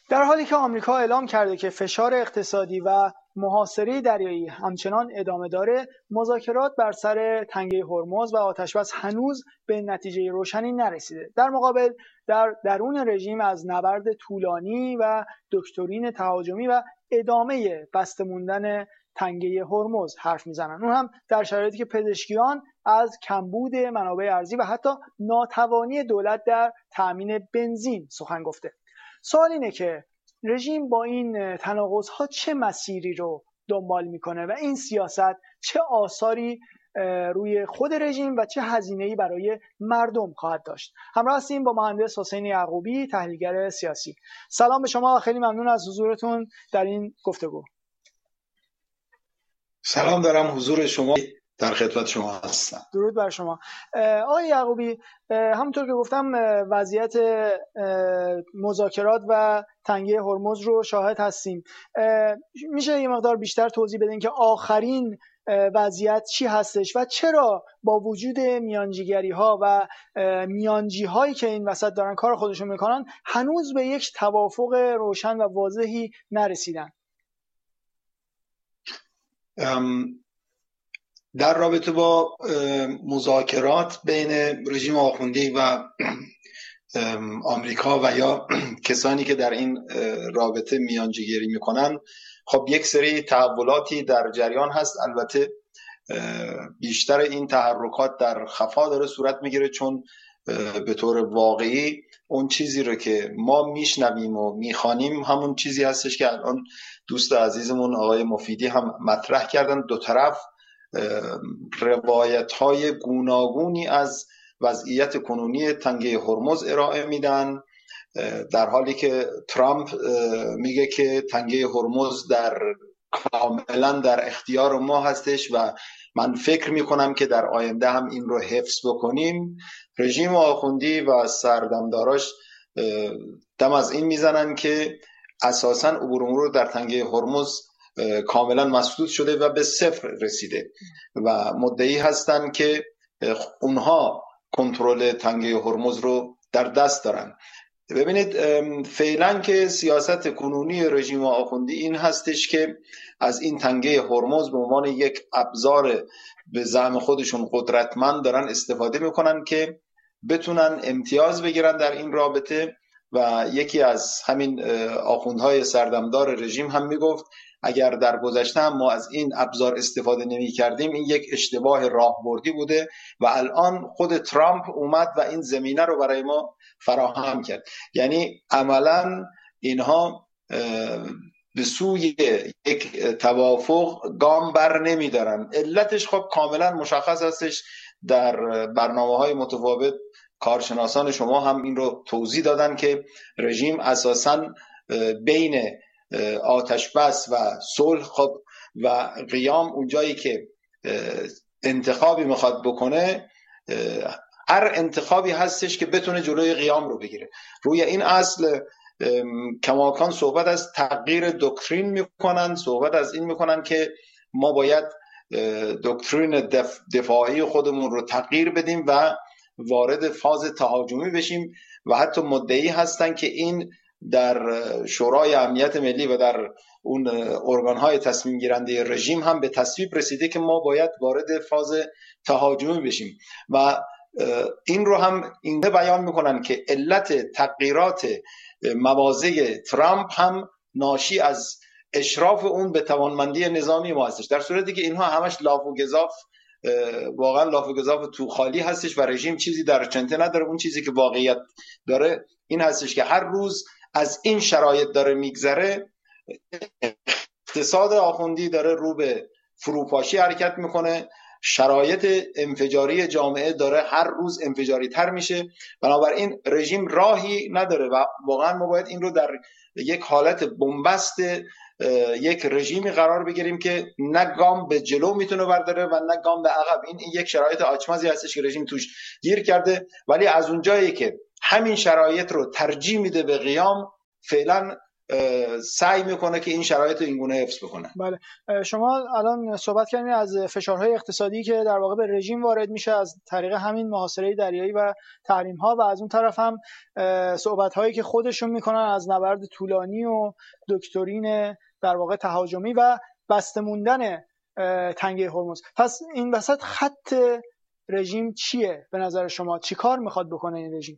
در حالی که آمریکا اعلام کرده که فشار اقتصادی و محاصره دریایی همچنان ادامه داره، مذاکرات بر سر تنگه هرمز و آتشبس هنوز به نتیجه روشنی نرسیده. در مقابل در درون رژیم از نبرد طولانی و دکترین تهاجمی و ادامه بسته موندن تنگه هرمز حرف میزنن، اون هم در شرایطی که پزشکیان از کمبود منابع ارزی و حتی ناتوانی دولت در تأمین بنزین سخن گفته. سوال اینه که رژیم با این تناقض‌ها چه مسیری رو دنبال میکنه و این سیاست چه آثاری روی خود رژیم و چه هزینه‌ای برای مردم خواهد داشت. همراه هستیم با مهندس حسین یعقوبی، تحلیلگر سیاسی. سلام به شما و خیلی ممنون از حضورتون در این گفتگو. سلام دارم حضور شما، در خدمت شما هستم. درود بر شما. آقای یعقوبی، همونطور که گفتم وضعیت مذاکرات و تنگه هرمز رو شاهد هستیم. میشه یه مقدار بیشتر توضیح بدین که آخرین وضعیت چی هستش و چرا با وجود میانجیگری ها و میانجی هایی که این وسط دارن کار خودشون میکنن هنوز به یک توافق روشن و واضحی نرسیدن؟ در رابطه با مذاکرات بین رژیم آخوندی و آمریکا و یا کسانی که در این رابطه میانجیگری میکنن، خب یک سری تحولاتی در جریان هست. البته بیشتر این تحرکات در خفا داره صورت میگیره، چون به طور واقعی اون چیزی رو که ما میشنویم و میخوانیم همون چیزی هستش که الان دوست عزیزمون آقای مفیدی هم مطرح کردن. دو طرف روایت‌های گوناگونی از وضعیت کنونی تنگه هرمز ارائه میدن، در حالی که ترامپ میگه که تنگه هرمز کاملا در اختیار ما هستش و من فکر میکنم که در آینده هم این رو حفظ بکنیم. رژیم آخوندی و سردمداراش دم از این میزنن که اساساً عبور مرور در تنگه هرمز کاملا مسدود شده و به صفر رسیده و مدعی هستن که اونها کنترل تنگه هرمز رو در دست دارن. ببینید، فعلا که سیاست کنونی رژیم آخوندی این هستش که از این تنگه هرمز به عنوان یک ابزار به زعم خودشون قدرتمند دارن استفاده میکنن که بتونن امتیاز بگیرن در این رابطه. و یکی از همین آخوندهای سردمدار رژیم هم میگفت اگر در گذشته هم ما از این ابزار استفاده نمی کردیم این یک اشتباه راهبردی بوده و الان خود ترامپ اومد و این زمینه رو برای ما فراهم کرد. یعنی عملا اینها به سوی یک توافق گام بر نمی دارن. علتش خب کاملا مشخص هستش، در برنامه‌های متفاوت کارشناسان شما هم این رو توضیح دادن که رژیم اساساً بین آتشبس و صلح خب و قیام اونجایی که انتخابی میخواد بکنه، هر انتخابی هستش که بتونه جلوی قیام رو بگیره. روی این اصل کماکان صحبت از تغییر دکترین میکنن، صحبت از این میکنن که ما باید دکترین دفاعی خودمون رو تغییر بدیم و وارد فاز تهاجمی بشیم و حتی مدعی هستن که این در شورای امنیت ملی و در اون ارگان‌های تصمیم گیرنده رژیم هم به تصویب رسیده که ما باید وارد فاز تهاجمی بشیم و این رو هم اینده بیان میکنن که علت تغییرات مواضع ترامپ هم ناشی از اشراف اون به توانمندی نظامی ما هستش، در صورتی که اینها همش لاف و گزاف، واقعا لاف و گزاف تو خالی هستش و رژیم چیزی در چنته نداره. اون چیزی که واقعیت داره این هستش که هر روز از این شرایط داره میگذره، اقتصاد آخوندی داره رو به فروپاشی حرکت میکنه، شرایط انفجاری جامعه داره هر روز انفجاری تر میشه، بنابراین رژیم راهی نداره و واقعا ما باید این رو در یک حالت بنبست یک رژیمی قرار بگیریم که نه گام به جلو میتونه برداره و نه گام به عقب. این یک شرایط آچمزی هستش که رژیم توش گیر کرده، ولی از اونجایی که همین شرایط رو ترجیح میده به قیام، فعلا سعی میکنه که این شرایط رو اینگونه حفظ بکنه. بله، شما الان صحبت کردید از فشارهای اقتصادی که در واقع به رژیم وارد میشه از طریق همین محاصره دریایی و تحریم ها، و از اون طرف هم صحبت هایی که خودشون میکنن از نبرد طولانی و دکترین در واقع تهاجمی و بسته موندن تنگه هرمز. پس این وسط خط رژیم چیه به نظر شما؟ چی کار میخواد بکنه این رژیم؟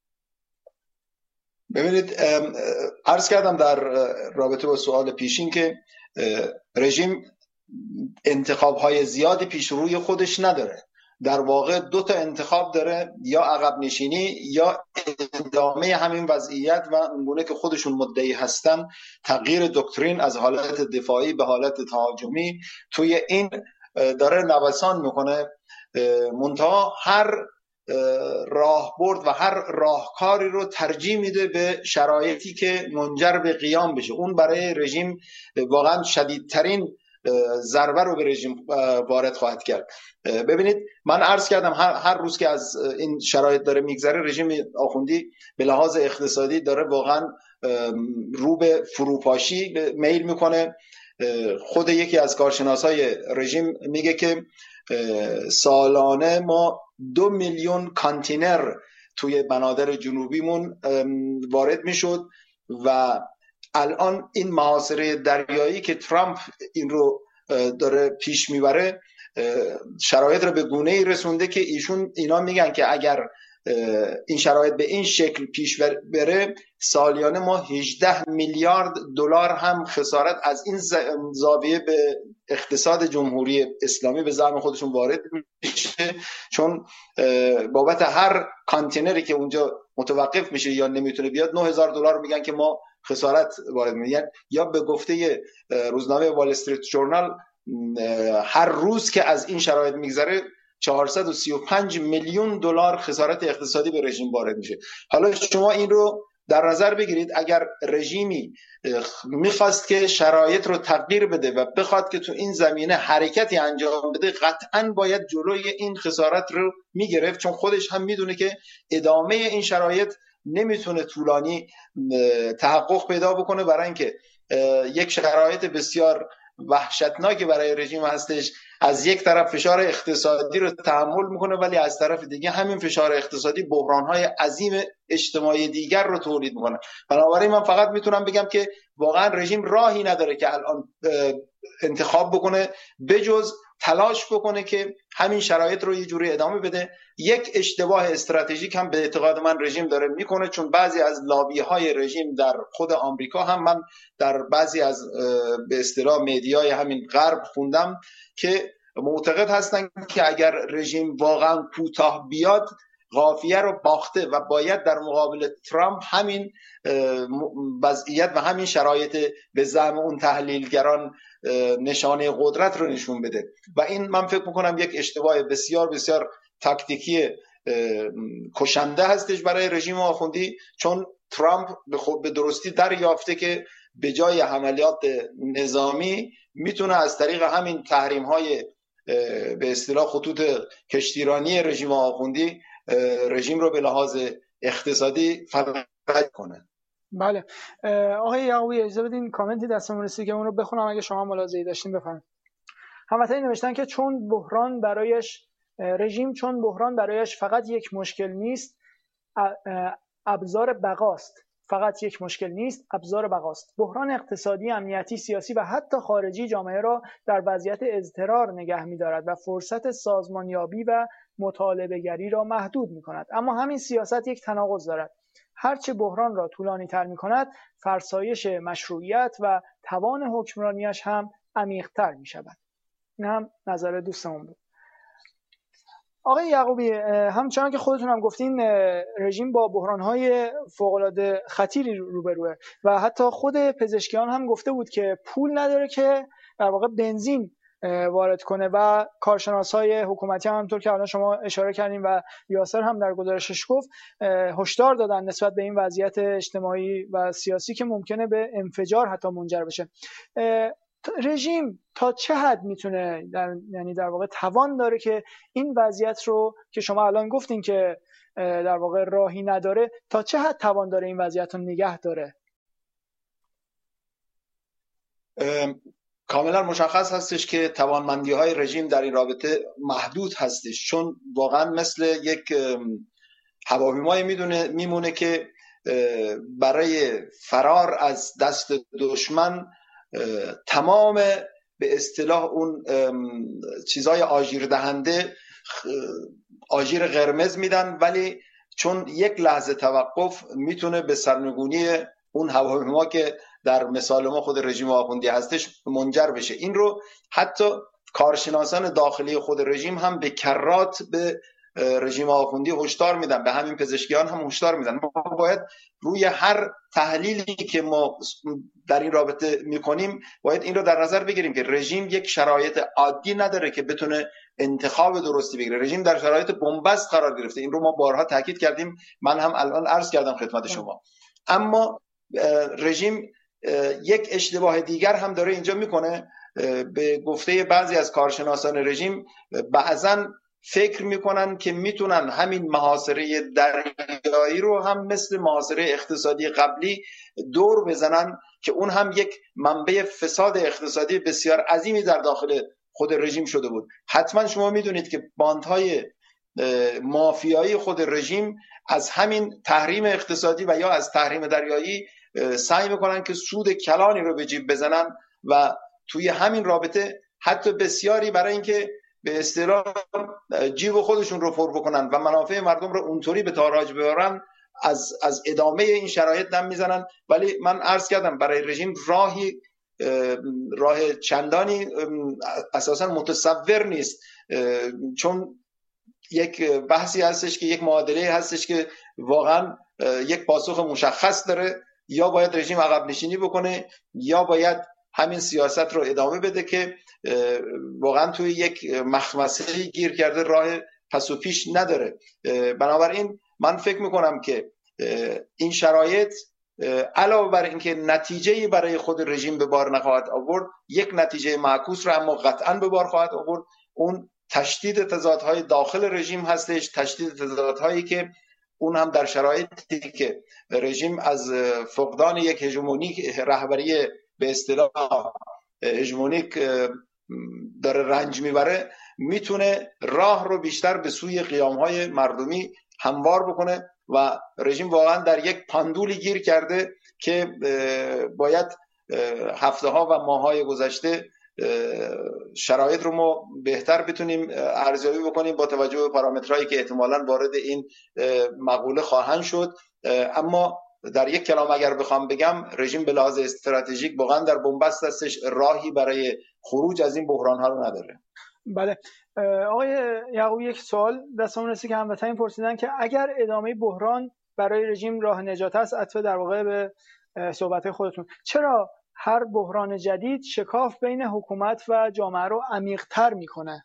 ببینید، عرض کردم در رابطه با سوال پیشین که رژیم انتخاب‌های زیادی پیش روی خودش نداره. در واقع 2 تا انتخاب داره، یا عقب نشینی یا ادامه همین وضعیت و اونگونه که خودشون مدعی هستن تغییر دکترین از حالت دفاعی به حالت تهاجمی. توی این داره نوسان میکنه، منتها هر راهبرد و هر راهکاری رو ترجیح میده به شرایطی که منجر به قیام بشه. اون برای رژیم واقعا شدیدترین ضربه رو به رژیم وارد خواهد کرد. ببینید، من عرض کردم هر روز که از این شرایط داره میگذره، رژیم آخوندی به لحاظ اقتصادی داره واقعا رو به فروپاشی میل میکنه. خود یکی از کارشناسای رژیم میگه که سالانه ما 2 میلیون کانتینر توی بنادر جنوبیمون وارد میشد و الان این محاصره دریایی که ترامپ این رو داره پیش میبره شرایط رو به گونه‌ای رسونده که اینا میگن که اگر این شرایط به این شکل پیش بره، سالیانه ما 18 میلیارد دلار هم خسارت از این زاویه به اقتصاد جمهوری اسلامی به زعم خودشون وارد میشه، چون بابت هر کانتینری که اونجا متوقف میشه یا نمیتونه بیاد 9000 دلار میگن که ما خسارت وارد میگن. یا به گفته روزنامه وال استریت جورنال، هر روز که از این شرایط میگذره 435 میلیون دلار خسارت اقتصادی به رژیم وارد میشه. حالا شما این رو در نظر بگیرید، اگر رژیمی میخواست که شرایط رو تغییر بده و بخواد که تو این زمینه حرکتی انجام بده، قطعاً باید جلوی این خسارت رو میگرفت، چون خودش هم میدونه که ادامه این شرایط نمیتونه طولانی تحقق پیدا بکنه، برای اینکه یک شرایط بسیار وحشتناکی برای رژیم هستش. از یک طرف فشار اقتصادی رو تحمل میکنه، ولی از طرف دیگه همین فشار اقتصادی بحران‌های عظیم اجتماعی دیگر رو تولید میکنه. بنابراین من فقط میتونم بگم که واقعا رژیم راهی نداره که الان انتخاب بکنه بجز تلاش بکنه که همین شرایط رو یه جوری ادامه بده. یک اشتباه استراتژیک هم به اعتقاد من رژیم داره میکنه، چون بعضی از لابی‌های رژیم در خود آمریکا هم من در بعضی از به اصطلاح مدیای همین غرب خوندم که معتقد هستن که اگر رژیم واقعا کوتاه بیاد قافیه رو باخته و باید در مقابل ترامپ همین وضعیت و همین شرایط به زعم اون تحلیلگران نشانه قدرت رو نشون بده. و این من فکر میکنم یک اشتباه بسیار بسیار تاکتیکی کشنده هستش برای رژیم آخوندی، چون ترامپ به درستی دریافته که به جای عملیات نظامی میتونه از طریق همین تحریم های به اصطلاح خطوط کشتیرانی رژیم آخوندی رژیم رو به لحاظ اقتصادی فرق کنه. بله، آقای یعقوبی اجازه بدین کامنتی دستمون رسید که اون رو بخونم اگه شما ملاحظه‌ای داشتین بفرمایید. هموطنی نوشتن که چون بحران برایش فقط یک مشکل نیست، ابزار بقاست. فقط یک مشکل نیست، ابزار بقاست. بحران اقتصادی، امنیتی، سیاسی و حتی خارجی جامعه را در وضعیت اضطرار نگه می‌دارد و فرصت سازمانیابی و مطالبه‌گری را محدود می‌کند. اما همین سیاست یک تناقض دارد. هرچه بحران را طولانی‌تر می‌کند، فرسایش مشروعیت و توان حکمرانیش هم عمیق‌تر می‌شود. این هم نظر دوستمون بود. آقای یعقوبی، همچنان که خودتون هم گفتین رژیم با بحران‌های فوق‌العاده خطیری روبروه و حتی خود پزشکیان هم گفته بود که پول نداره که در واقع بنزین وارد کنه و کارشناسای حکومتی هم همونطور که الان شما اشاره کردین و یاسر هم در گزارشش گفت هشدار دادن نسبت به این وضعیت اجتماعی و سیاسی که ممکنه به انفجار حتی منجر بشه. رژیم تا چه حد میتونه یعنی در واقع توان داره که این وضعیت رو که شما الان گفتین که در واقع راهی نداره، تا چه حد توان داره این وضعیت رو نگه داره؟ کاملا مشخص هستش که توانمندی‌های رژیم در این رابطه محدود هستش، چون واقعا مثل یک هواپیمایی میمونه که برای فرار از دست دشمن تمام به اصطلاح اون چیزای آژیر دهنده آژیر قرمز میدن، ولی چون یک لحظه توقف میتونه به سرنگونی اون هواپیما که در مثال ما خود رژیم آخوندی هستش منجر بشه. این رو حتی کارشناسان داخلی خود رژیم هم به کرات به رژیم آخوندی هشدار میدن، به همین پزشکیان هم هشدار میدن. ما باید روی هر تحلیلی که ما در این رابطه میکنیم باید این رو در نظر بگیریم که رژیم یک شرایط عادی نداره که بتونه انتخاب درستی بگیره. رژیم در شرایط بنبست قرار گرفته، این رو ما بارها تاکید کردیم، من هم الان عرض کردم خدمت شما. اما رژیم یک اشتباه دیگر هم داره اینجا میکنه. به گفته بعضی از کارشناسان رژیم بعضاً فکر میکنن که میتونن همین محاصره دریایی رو هم مثل محاصره اقتصادی قبلی دور بزنن که اون هم یک منبع فساد اقتصادی بسیار عظیمی در داخل خود رژیم شده بود. حتما شما میدونید که باندهای مافیایی خود رژیم از همین تحریم اقتصادی و یا از تحریم دریایی سعی میکنن که سود کلانی رو به جیب بزنن و توی همین رابطه حتی بسیاری برای اینکه به اصطلاح جیب خودشون رو پر بکنن و منافع مردم رو اونطوری به تاراج ببرن از ادامه این شرایط دم میزنن. ولی من عرض کردم برای رژیم راه چندانی اساسا متصور نیست، چون یک بحثی هستش که یک معادله هستش که واقعا یک پاسخ مشخص داره، یا باید رژیم عقب نشینی بکنه یا باید همین سیاست رو ادامه بده که واقعا توی یک مخمسه گیر کرده، راه پس و پیش نداره. بنابراین من فکر میکنم که این شرایط علاوه بر اینکه نتیجه‌ای برای خود رژیم به بار نخواهد آورد، یک نتیجه معکوس رو اما قطعاً به بار خواهد آورد. اون تشدید تضادهای داخل رژیم هستش، تشدید تضادهایی که اون هم در شرایطی که رژیم از فقدان یک هژمونیک رهبری به اصطلاح هژمونیک داره رنج میبره، میتونه راه رو بیشتر به سوی قیامهای مردمی هموار بکنه و رژیم واقعا در یک پاندولی گیر کرده که باید هفته ها و ماه های گذشته شرایط رو ما بهتر بتونیم ارزیابی بکنیم با توجه به پارامترهایی که احتمالاً وارد این مقوله خواهند شد. اما در یک کلام اگر بخوام بگم، رژیم به لحاظ استراتژیک واقعا در بنبست هستش، راهی برای خروج از این بحران ها رو نداره. بله آقای یعقوبی، یک سوال دستمون رسید که هموطنان پرسیدن که اگر ادامه بحران برای رژیم راه نجات است، عطف در واقع به صحبت خودتون، چرا هر بحران جدید شکاف بین حکومت و جامعه رو عمیق‌تر میکنه؟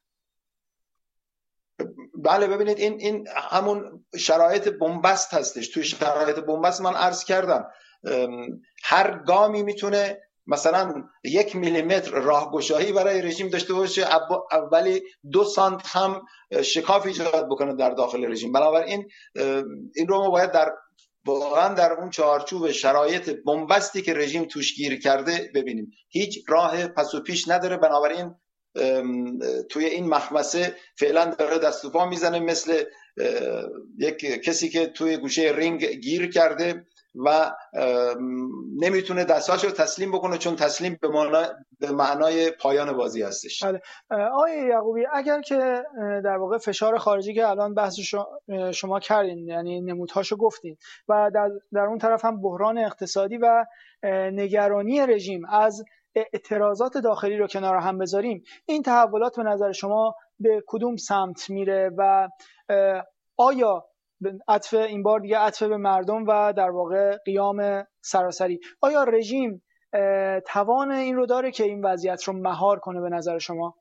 بله ببینید این همون شرایط بنبست هستش. توی شرایط بنبست من عرض کردم هر گامی میتونه مثلا 1 میلیمتر راهگشایی برای رژیم داشته باشه، ولی 2 سانت هم شکاف ایجاد بکنه در داخل رژیم. بنابراین این رو ما باید واقعا در اون چارچوب شرایط بنبستی که رژیم توش گیر کرده ببینیم. هیچ راه پس و پیش نداره. بنابراین توی این مخمسه فعلا داره دست و پا میزنه، مثل یک کسی که توی گوشه رینگ گیر کرده و نمیتونه دستاشو تسلیم بکنه، چون تسلیم به معنای پایان بازی هستش. آقای یعقوبی، اگر که در واقع فشار خارجی که الان بحث شما کردین، یعنی نمودهاشو گفتین، و در اون طرف هم بحران اقتصادی و نگرانی رژیم از اعتراضات داخلی رو کنار هم بذاریم، این تحولات به نظر شما به کدوم سمت میره و آیا عطف این بار دیگه عطف به مردم و در واقع قیام سراسری، آیا رژیم توان این رو داره که این وضعیت رو مهار کنه به نظر شما؟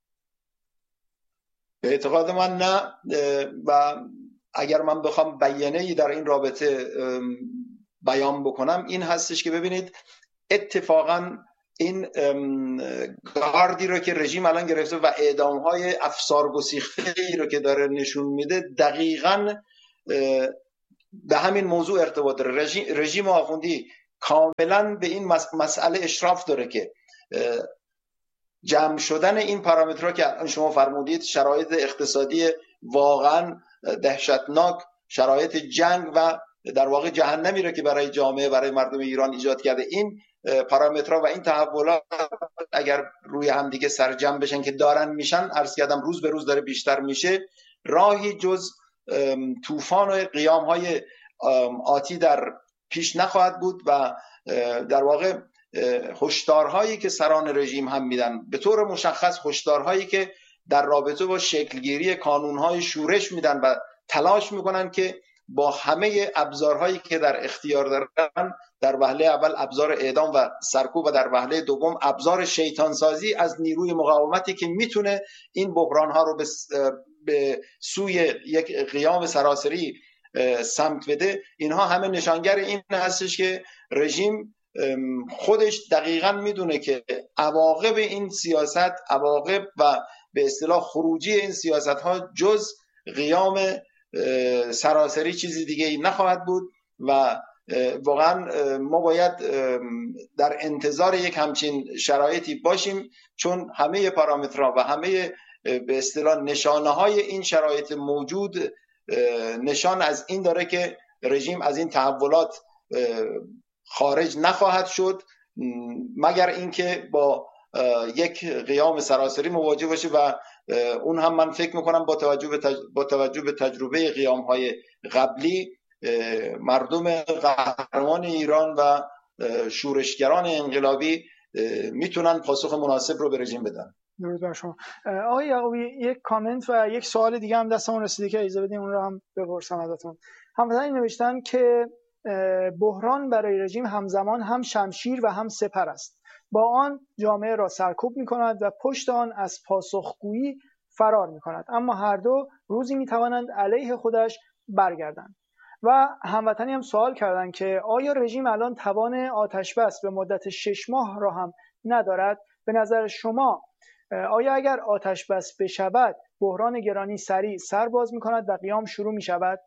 به اعتقاد من نه. و اگر من بخوام بیانیه‌ای در این رابطه بیان بکنم این هستش که ببینید اتفاقاً این گاردی رو که رژیم الان گرفته و اعدام‌های افسارگسیخته‌ای رو که داره نشون میده دقیقاً به همین موضوع ارتباط داره. رژیم آخوندی کاملا به این مسئله اشراف داره که جمع شدن این پارامترها که شما فرمودید، شرایط اقتصادی واقعا دهشتناک، شرایط جنگ و در واقع جهنمی رو که برای جامعه، برای مردم ایران ایجاد کرده، این پارامترها و این تحولات اگر روی هم دیگه سرجم بشن که دارن میشن، عرض کردم روز به روز داره بیشتر میشه، راهی جز طوفان و قیام‌های آتی در پیش نخواهد بود و در واقع هشدارهایی که سران رژیم هم میدن، به طور مشخص هشدارهایی که در رابطه با شکلگیری کانونهای شورش میدن و تلاش میکنن که با همه ابزارهایی که در اختیار دارن، در وهله اول ابزار اعدام و سرکوب و در وهله دوم ابزار شیطانسازی از نیروی مقاومتی که میتونه این بحرانها رو به سوی یک قیام سراسری سمت بده، اینها همه نشانگر این هستش که رژیم خودش دقیقاً میدونه که عواقب این سیاست، عواقب و به اصطلاح خروجی این سیاست ها جز قیام سراسری چیزی دیگه ای نخواهد بود و واقعا ما باید در انتظار یک همچین شرایطی باشیم، چون همه پارامترها و همه به اصطلاح نشانه های این شرایط موجود نشان از این داره که رژیم از این تحولات خارج نخواهد شد مگر اینکه با یک قیام سراسری مواجه باشه و اون هم من فکر میکنم با توجه به تجربه قیام های قبلی، مردم قهرمان ایران و شورشگران انقلابی میتونن پاسخ مناسب رو به رژیم بدن. درود بر شما. آقای یعقوبی، یک کامنت و یک سوال دیگه هم دستمون رسیده که اجازه بدین اون رو هم بپرسم ازتون. هموطنان نوشتن که بحران برای رژیم همزمان هم شمشیر و هم سپر است، با آن جامعه را سرکوب می‌کند و پشت آن از پاسخگویی فرار می‌کند، اما هر دو روزی می‌توانند علیه خودش برگردند. و هموطنی هم سوال کردند که آیا رژیم الان توان آتش‌بس به مدت 6 ماه را هم ندارد؟ به نظر شما آیا اگر آتش‌بس بشود بحران گرانی سریع سر باز می‌کند و قیام شروع می‌شود؟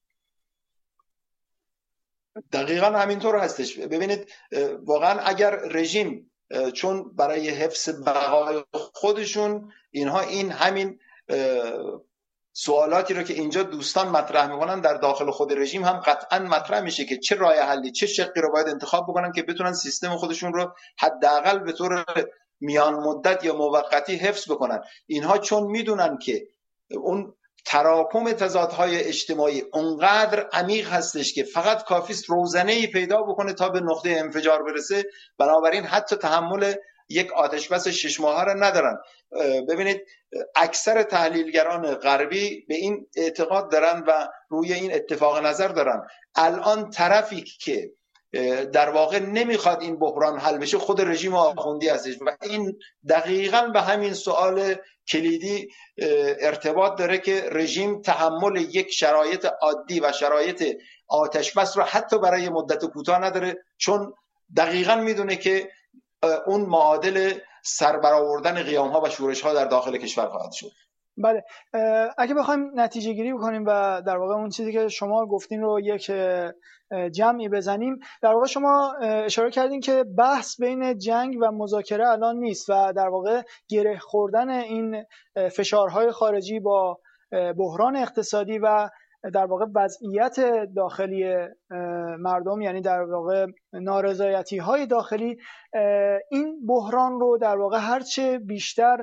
دقیقاً همینطور هستش. ببینید واقعا اگر رژیم چون برای حفظ بقای خودشون اینها این همین سوالاتی رو که اینجا دوستان مطرح میکنن در داخل خود رژیم هم قطعا مطرح میشه که چه راه حلی، چه شقی رو باید انتخاب بکنن که بتونن سیستم خودشون رو حداقل به طور میان مدت یا موقتی حفظ بکنن. اینها چون میدونن که اون تراکم تضادهای اجتماعی اونقدر عمیق هستش که فقط کافیست روزنه‌ای پیدا بکنه تا به نقطه انفجار برسه، بنابراین حتی تحمل یک آتشبس 6 ماهه را ندارن. ببینید اکثر تحلیلگران غربی به این اعتقاد دارن و روی این اتفاق نظر دارن. الان طرفی که در واقع نمیخواد این بحران حل بشه خود رژیم آخوندی هستش و این دقیقاً به همین سوال کلیدی ارتباط داره که رژیم تحمل یک شرایط عادی و شرایط آتشبس رو حتی برای مدت کوتاه نداره، چون دقیقاً میدونه که اون معادل سربرآوردن قیام‌ها و شورش‌ها در داخل کشور خواهد شد. بله، اگه بخوایم نتیجه گیری بکنیم و در واقع اون چیزی که شما گفتین رو یک جمعی بزنیم، در واقع شما اشاره کردین که بحث بین جنگ و مذاکره الان نیست و در واقع گره خوردن این فشارهای خارجی با بحران اقتصادی و در واقع وضعیت داخلی مردم، یعنی در واقع نارضایتی‌های داخلی، این بحران رو در واقع هرچه بیشتر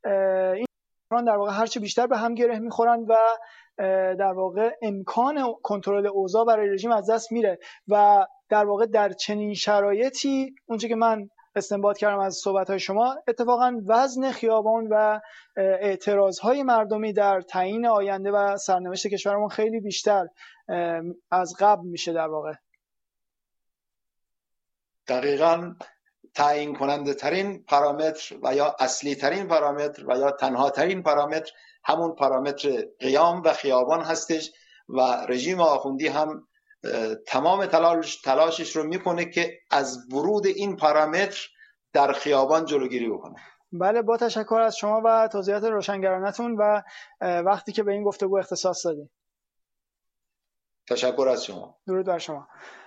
به هم گره میخورن و در واقع امکان کنترل اوضاع برای رژیم از دست میره و در واقع در چنین شرایطی اونچه که من استنباط کردم از صحبت‌های شما، اتفاقا وزن خیابان و اعتراض‌های مردمی در تعیین آینده و سرنوشت کشورمون خیلی بیشتر از قبل میشه. در واقع دقیقاً تعیین کننده ترین پارامتر و یا اصلی ترین پارامتر و یا تنها ترین پارامتر همون پارامتر قیام و خیابان هستش و رژیم آخوندی هم تمام تلاشش رو میکنه که از ورود این پارامتر در خیابان جلوگیری بکنه. بله، با تشکر از شما و توضیحات روشنگرانتون و وقتی که به این گفتگو اختصاص دادید. تشکر از شما. درود بر شما.